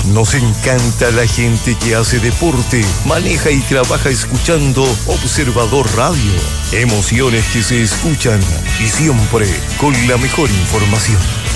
Nos encanta la gente que hace deporte, maneja y trabaja escuchando Observador Radio. Emociones que se escuchan y siempre con la mejor información.